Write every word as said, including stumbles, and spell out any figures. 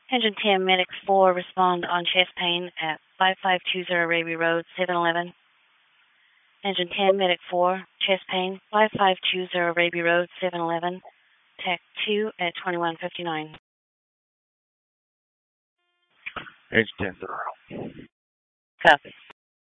Engine ten, Medic four, respond on chest pain at five five two zero Raby Road, seven eleven. Engine ten, Medic four, chest pain, five five two zero Raby Road, seven eleven. Tech two at twenty-one fifty-nine. Engine ten, zero. Copy.